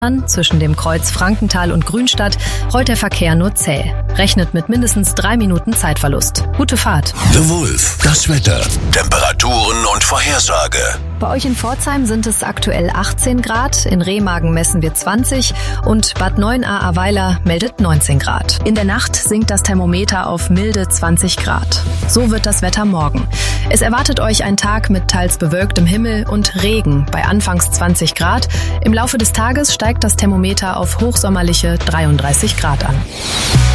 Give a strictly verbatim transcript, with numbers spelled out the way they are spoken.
Zwischen dem Kreuz Frankenthal und Grünstadt rollt der Verkehr nur zäh. Rechnet mit mindestens drei Minuten Zeitverlust. Gute Fahrt. The Wolf, das Wetter, Temperaturen und Vorhersage. Bei euch in Pforzheim sind es aktuell achtzehn Grad, in Remagen messen wir zwanzig und Bad Neuenahr-Ahrweiler meldet neunzehn Grad. In der Nacht sinkt das Thermometer auf milde zwanzig Grad. So wird das Wetter morgen. Es erwartet euch ein Tag mit teils bewölktem Himmel und Regen bei anfangs zwanzig Grad. Im Laufe des Tages steigt das Thermometer auf hochsommerliche dreiunddreißig Grad an.